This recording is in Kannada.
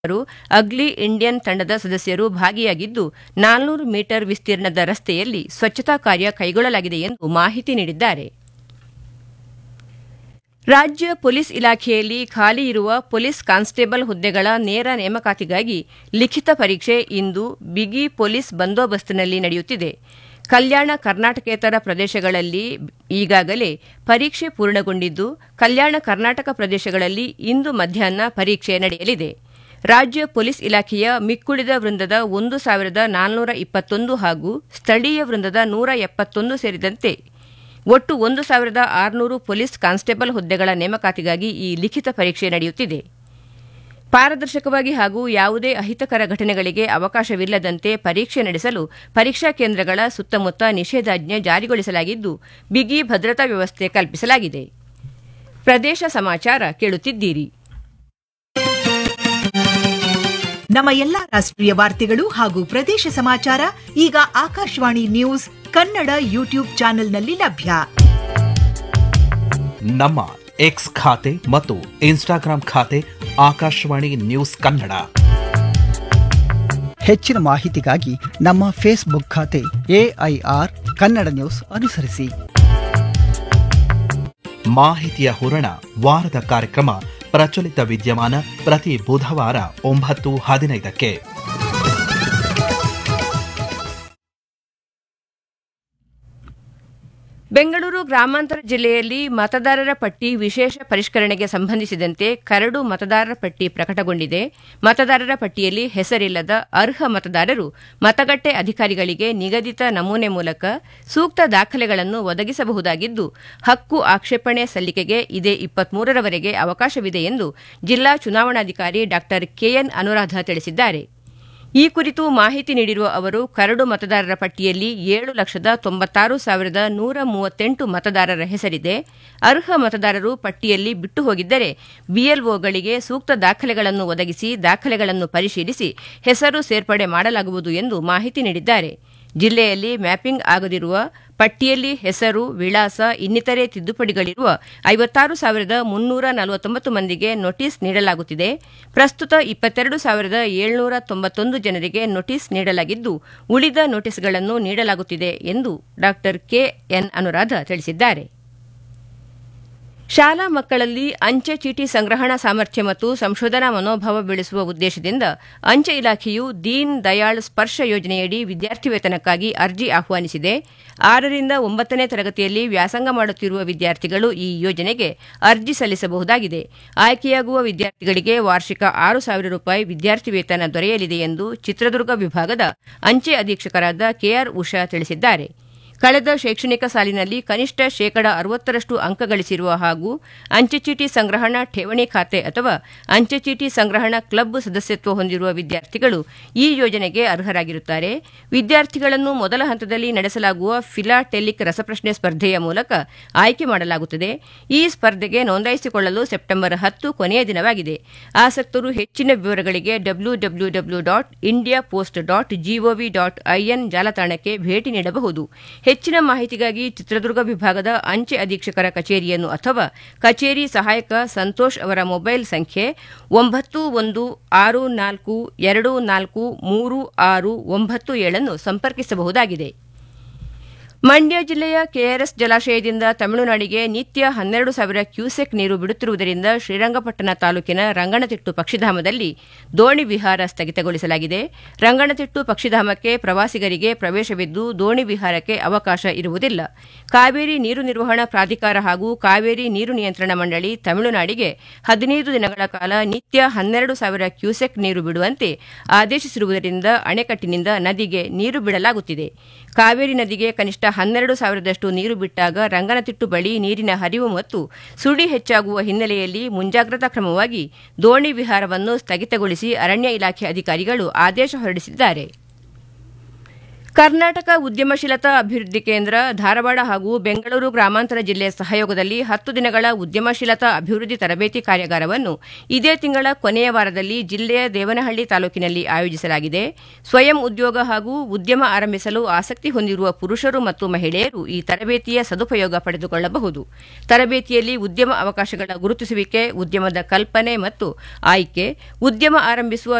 ಅಗ್ಲಿ ಇಂಡಿಯನ್ ತಂಡದ ಸದಸ್ಯರು ಭಾಗಿಯಾಗಿದ್ದು 400 ಮೀಟರ್ ವಿಸ್ತೀರ್ಣದ ರಸ್ತೆಯಲ್ಲಿ ಸ್ವಚ್ಛತಾ ಕಾರ್ಯ ಕೈಗೊಳ್ಳಲಾಗಿದೆ ಎಂದು ಮಾಹಿತಿ ನೀಡಿದ್ದಾರೆ. ರಾಜ್ಯ ಪೊಲೀಸ್ ಇಲಾಖೆಯಲ್ಲಿ ಖಾಲಿ ಇರುವ ಪೊಲೀಸ್ ಕಾನ್ಸ್ಟೇಬಲ್ ಹುದ್ದೆಗಳ ನೇರ ನೇಮಕಾತಿಗಾಗಿ ಲಿಖಿತ ಪರೀಕ್ಷೆ ಇಂದು ಬಿಗಿ ಪೊಲೀಸ್ ಬಂದೋಬಸ್ತ್ನಲ್ಲಿ ನಡೆಯುತ್ತಿದೆ. ಕಲ್ಯಾಣ ಕರ್ನಾಟಕೇತರ ಪ್ರದೇಶಗಳಲ್ಲಿ ಈಗಾಗಲೇ ಪರೀಕ್ಷೆ ಪೂರ್ಣಗೊಂಡಿದ್ದು, ಕಲ್ಯಾಣ ಕರ್ನಾಟಕ ಪ್ರದೇಶಗಳಲ್ಲಿ ಇಂದು ಮಧ್ಯಾಹ್ನ ಪರೀಕ್ಷೆ ನಡೆಯಲಿದೆ. ರಾಜ್ಯ ಪೊಲೀಸ್ ಇಲಾಖೆಯ ಮಿಕ್ಕುಳಿದ ವೃಂದದ 1421 ಹಾಗೂ ಸ್ಥಳೀಯ ವೃಂದದ 171 ಸೇರಿದಂತೆ ಒಟ್ಟು 1600 ಪೊಲೀಸ್ ಕಾನ್ಸ್ಟೇಬಲ್ ಹುದ್ದೆಗಳ ನೇಮಕಾತಿಗಾಗಿ ಈ ಲಿಖಿತ ಪರೀಕ್ಷೆ ನಡೆಯುತ್ತಿದೆ. ಪಾರದರ್ಶಕವಾಗಿ ಹಾಗೂ ಯಾವುದೇ ಅಹಿತಕರ ಘಟನೆಗಳಿಗೆ ಅವಕಾಶವಿಲ್ಲದಂತೆ ಪರೀಕ್ಷೆ ನಡೆಸಲು ಪರೀಕ್ಷಾ ಕೇಂದ್ರಗಳ ಸುತ್ತಮುತ್ತ ನಿಷೇಧಾಜ್ಞೆ ಜಾರಿಗೊಳಿಸಲಾಗಿದ್ದು, ಬಿಗಿ ಭದ್ರತಾ ವ್ಯವಸ್ಥೆ ಕಲ್ಪಿಸಲಾಗಿದೆ. ಪ್ರದೇಶ ಸಮಾಚಾರ ಕೇಳುತ್ತಿದ್ದೀರಿ. ನಮ್ಮ ಎಲ್ಲಾ ರಾಷ್ಟ್ರೀಯ ವಾರ್ತೆಗಳು ಹಾಗೂ ಪ್ರದೇಶ ಸಮಾಚಾರ ಈಗ ಆಕಾಶವಾಣಿ ನ್ಯೂಸ್ ಕನ್ನಡ ಯೂಟ್ಯೂಬ್ ಚಾನೆಲ್ನಲ್ಲಿ ಲಭ್ಯ. ನಮ್ಮ ಎಕ್ಸ್ ಖಾತೆ ಮತ್ತು ಇನ್ಸ್ಟಾಗ್ರಾಂ ಖಾತೆ ಆಕಾಶವಾಣಿ ನ್ಯೂಸ್ ಕನ್ನಡ. ಹೆಚ್ಚಿನ ಮಾಹಿತಿಗಾಗಿ ನಮ್ಮ ಫೇಸ್ಬುಕ್ ಖಾತೆ AIR ಕನ್ನಡ ನ್ಯೂಸ್ ಅನುಸರಿಸಿ. ಮಾಹಿತಿಯ ಹೂರಣ ವಾರದ ಕಾರ್ಯಕ್ರಮ ಪ್ರಚಲಿತ ವಿದ್ಯಮಾನ ಪ್ರತಿ ಬುಧವಾರ 9:15ಕ್ಕೆ. ಬೆಂಗಳೂರು ಗ್ರಾಮಾಂತರ ಜಿಲ್ಲೆಯಲ್ಲಿ ಮತದಾರರ ಪಟ್ಟಿ ವಿಶೇಷ ಪರಿಷ್ಕರಣೆಗೆ ಸಂಬಂಧಿಸಿದಂತೆ ಕರಡು ಮತದಾರರ ಪಟ್ಟಿ ಪ್ರಕಟಗೊಂಡಿದೆ. ಮತದಾರರ ಪಟ್ಟಿಯಲ್ಲಿ ಹೆಸರಿಲ್ಲದ ಅರ್ಹ ಮತದಾರರು ಮತಗಟ್ಟೆ ಅಧಿಕಾರಿಗಳಿಗೆ ನಿಗದಿತ ನಮೂನೆ ಮೂಲಕ ಸೂಕ್ತ ದಾಖಲೆಗಳನ್ನು ಒದಗಿಸಬಹುದಾಗಿದ್ದು, ಹಕ್ಕು ಆಕ್ಷೇಪಣೆ ಸಲ್ಲಿಕೆಗೆ ಇದೇ 23ರವರೆಗೆ ಅವಕಾಶವಿದೆ ಎಂದು ಜಿಲ್ಲಾ ಚುನಾವಣಾಧಿಕಾರಿ ಡಾ ಕೆಎನ್ ಅನುರಾಧ ತಿಳಿಸಿದ್ದಾರೆ. ಈ ಕುರಿತು ಮಾಹಿತಿ ನೀಡಿರುವ ಅವರು, ಕರಡು ಮತದಾರರ ಪಟ್ಟಿಯಲ್ಲಿ 7,96,138 ಮತದಾರರ ಹೆಸರಿದೆ. ಅರ್ಹ ಮತದಾರರು ಪಟ್ಟಿಯಲ್ಲಿ ಬಿಟ್ಟು ಹೋಗಿದ್ದರೆ ಬಿಎಲ್ಒಗಳಿಗೆ ಸೂಕ್ತ ದಾಖಲೆಗಳನ್ನು ಒದಗಿಸಿ ದಾಖಲೆಗಳನ್ನು ಪರಿಶೀಲಿಸಿ ಹೆಸರು ಸೇರ್ಪಡೆ ಮಾಡಲಾಗುವುದು ಎಂದು ಮಾಹಿತಿ ನೀಡಿದ್ದಾರೆ. ಜಿಲ್ಲೆಯಲ್ಲಿ ಮ್ಯಾಪಿಂಗ್ ಆಗದಿರುವ, ಪಟ್ಟಿಯಲ್ಲಿ ಹೆಸರು, ವಿಳಾಸ ಇನ್ನಿತರೆ ತಿದ್ದುಪಡಿಗಳಿರುವ 56,349 ಮಂದಿಗೆ ನೋಟಿಸ್ ನೀಡಲಾಗುತ್ತಿದೆ. ಪ್ರಸ್ತುತ 22,791 ಜನರಿಗೆ ನೋಟಿಸ್ ನೀಡಲಾಗಿದ್ದು, ಉಳಿದ ನೋಟಿಸ್ಗಳನ್ನು ನೀಡಲಾಗುತ್ತಿದೆ ಎಂದು ಡಾ ಕೆಎನ್ ಅನುರಾಧ ತಿಳಿಸಿದ್ದಾರೆ. ಶಾಲಾ ಮಕ್ಕಳಲ್ಲಿ ಅಂಚೆ ಚೀಟಿ ಸಂಗ್ರಹಣಾ ಸಾಮರ್ಥ್ಯ ಮತ್ತು ಸಂಶೋಧನಾ ಮನೋಭಾವ ಬೆಳೆಸುವ ಉದ್ದೇಶದಿಂದ ಅಂಚೆ ಇಲಾಖೆಯು ದೀನ್ ದಯಾಳ್ ಸ್ಪರ್ಶ ಯೋಜನೆಯಡಿ ವಿದ್ಯಾರ್ಥಿ ವೇತನಕ್ಕಾಗಿ ಅರ್ಜಿ ಆಹ್ವಾನಿಸಿದೆ. 6ರಿಂದ 9ನೇ ತರಗತಿಯಲ್ಲಿ ವ್ಯಾಸಂಗ ಮಾಡುತ್ತಿರುವ ವಿದ್ಯಾರ್ಥಿಗಳು ಈ ಯೋಜನೆಗೆ ಅರ್ಜಿ ಸಲ್ಲಿಸಬಹುದಾಗಿದೆ. ಆಯ್ಕೆಯಾಗುವ ವಿದ್ಯಾರ್ಥಿಗಳಿಗೆ ವಾರ್ಷಿಕ 6,000 ರೂಪಾಯಿ ವಿದ್ಯಾರ್ಥಿ ವೇತನ ದೊರೆಯಲಿದೆ ಎಂದು ಚಿತ್ರದುರ್ಗ ವಿಭಾಗದ ಅಂಚೆ ಅಧೀಕ್ಷಕರಾದ ಕೆಆರ್ ಉಷಾ ತಿಳಿಸಿದ್ದಾರೆ. ಕಳೆದ ಶೈಕ್ಷಣಿಕ ಸಾಲಿನಲ್ಲಿ ಕನಿಷ್ಠ 60% ಅಂಕ ಗಳಿಸಿರುವ ಹಾಗೂ ಅಂಚೆ ಚೀಟಿ ಸಂಗ್ರಹಣಾ ಠೇವಣಿ ಖಾತೆ ಅಥವಾ ಅಂಚೆ ಚೀಟಿ ಸಂಗ್ರಹಣಾ ಕ್ಲಬ್ ಸದಸ್ಯತ್ವ ಹೊಂದಿರುವ ವಿದ್ಯಾರ್ಥಿಗಳು ಈ ಯೋಜನೆಗೆ ಅರ್ಹರಾಗಿರುತ್ತಾರೆ. ವಿದ್ಯಾರ್ಥಿಗಳನ್ನು ಮೊದಲ ಹಂತದಲ್ಲಿ ನಡೆಸಲಾಗುವ ಫಿಲಾಟೆಲಿಕ್ ರಸಪ್ರಶ್ನೆ ಸ್ಪರ್ಧೆಯ ಮೂಲಕ ಆಯ್ಕೆ ಮಾಡಲಾಗುತ್ತದೆ. ಈ ಸ್ಪರ್ಧೆಗೆ ನೋಂದಾಯಿಸಿಕೊಳ್ಳಲು ಸೆಪ್ಟೆಂಬರ್ 10 ಕೊನೆಯ ದಿನವಾಗಿದೆ. ಆಸಕ್ತರು ಹೆಚ್ಚಿನ ವಿವರಗಳಿಗೆ www.indiapost.gov.in ಜಾಲತಾಣಕ್ಕೆ ಭೇಟಿ ನೀಡಬಹುದು. ಹೆಚ್ಚಿನ ಮಾಹಿತಿಗಾಗಿ ಚಿತ್ರದುರ್ಗ ವಿಭಾಗದ ಅಂಚೆ ಅಧೀಕ್ಷಕರ ಕಚೇರಿಯನ್ನು ಅಥವಾ ಕಚೇರಿ ಸಹಾಯಕ ಸಂತೋಷ್ ಅವರ ಮೊಬೈಲ್ ಸಂಖ್ಯೆ 9164243697 ಸಂಪರ್ಕಿಸಬಹುದಾಗಿದೆ. ಮಂಡ್ಯ ಜಿಲ್ಲೆಯ ಕೆಆರ್ಎಸ್ ಜಲಾಶಯದಿಂದ ತಮಿಳುನಾಡಿಗೆ ನಿತ್ಯ 12,000 ಕ್ಯೂಸೆಕ್ ನೀರು ಬಿಡುತ್ತಿರುವುದರಿಂದ ಶ್ರೀರಂಗಪಟ್ಟಣ ತಾಲೂಕಿನ ರಂಗನತಿಟ್ಟು ಪಕ್ಷಿಧಾಮದಲ್ಲಿ ದೋಣಿ ವಿಹಾರ ಸ್ಥಗಿತಗೊಳಿಸಲಾಗಿದೆ. ರಂಗನತಿಟ್ಟು ಪಕ್ಷಿಧಾಮಕ್ಕೆ ಪ್ರವಾಸಿಗರಿಗೆ ಪ್ರವೇಶವಿದ್ದು ದೋಣಿ ವಿಹಾರಕ್ಕೆ ಅವಕಾಶ ಇರುವುದಿಲ್ಲ. ಕಾವೇರಿ ನೀರು ನಿರ್ವಹಣಾ ಪ್ರಾಧಿಕಾರ ಹಾಗೂ ಕಾವೇರಿ ನೀರು ನಿಯಂತ್ರಣ ಮಂಡಳಿ ತಮಿಳುನಾಡಿಗೆ 15 ದಿನಗಳ ಕಾಲ ನಿತ್ಯ 12,000 ಕ್ಯೂಸೆಕ್ ನೀರು ಬಿಡುವಂತೆ ಆದೇಶಿಸಿರುವುದರಿಂದ ಅಣೆಕಟ್ಟಿನಿಂದ ನದಿಗೆ ನೀರು ಬಿಡಲಾಗುತ್ತಿದೆ. ಕಾವೇರಿ ನದಿಗೆ ಕನಿಷ್ಠ 12,000ದಷ್ಟು ನೀರು ಬಿಟ್ಟಾಗ ರಂಗನತಿಟ್ಟು ಬಳಿ ನೀರಿನ ಹರಿವು ಮತ್ತು ಸುಳಿ ಹೆಚ್ಚಾಗುವ ಹಿನ್ನೆಲೆಯಲ್ಲಿ ಮುಂಜಾಗ್ರತಾ ಕ್ರಮವಾಗಿ ದೋಣಿ ವಿಹಾರವನ್ನು ಸ್ಥಗಿತಗೊಳಿಸಿ ಅರಣ್ಯ ಇಲಾಖೆ ಅಧಿಕಾರಿಗಳು ಆದೇಶ ಹೊರಡಿಸಿದ್ದಾರೆ. ಕರ್ನಾಟಕ ಉದ್ಯಮಶೀಲತಾ ಅಭಿವೃದ್ಧಿ ಕೇಂದ್ರ ಧಾರವಾಡ ಹಾಗೂ ಬೆಂಗಳೂರು ಗ್ರಾಮಾಂತರ ಜಿಲ್ಲೆಯ ಸಹಯೋಗದಲ್ಲಿ 10 ದಿನಗಳ ಉದ್ಯಮಶೀಲತಾ ಅಭಿವೃದ್ಧಿ ತರಬೇತಿ ಕಾರ್ಯಾಗಾರವನ್ನು ಇದೇ ತಿಂಗಳ ಕೊನೆಯ ವಾರದಲ್ಲಿ ಜಿಲ್ಲೆಯ ದೇವನಹಳ್ಳಿ ತಾಲೂಕಿನಲ್ಲಿ ಆಯೋಜಿಸಲಾಗಿದೆ. ಸ್ವಯಂ ಉದ್ಯೋಗ ಹಾಗೂ ಉದ್ಯಮ ಆರಂಭಿಸಲು ಆಸಕ್ತಿ ಹೊಂದಿರುವ ಪುರುಷರು ಮತ್ತು ಮಹಿಳೆಯರು ಈ ತರಬೇತಿಯ ಸದುಪಯೋಗ ಪಡೆದುಕೊಳ್ಳಬಹುದು. ತರಬೇತಿಯಲ್ಲಿ ಉದ್ಯಮ ಅವಕಾಶಗಳ ಗುರುತಿಸುವಿಕೆ, ಉದ್ಯಮದ ಕಲ್ಪನೆ ಮತ್ತು ಆಯ್ಕೆ, ಉದ್ಯಮ ಆರಂಭಿಸುವ